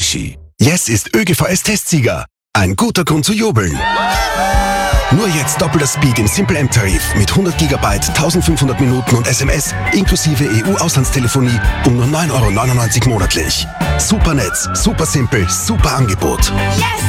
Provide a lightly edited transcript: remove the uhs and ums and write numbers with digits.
Mitsubishi. Yes ist ÖGVS-Testsieger. Ein guter Grund zu jubeln. Nur jetzt doppelter Speed im Simple M-Tarif mit 100 GB, 1500 Minuten und SMS inklusive EU-Auslandstelefonie um nur 9,99 € monatlich. Super Netz, super simpel, super Angebot. Yes!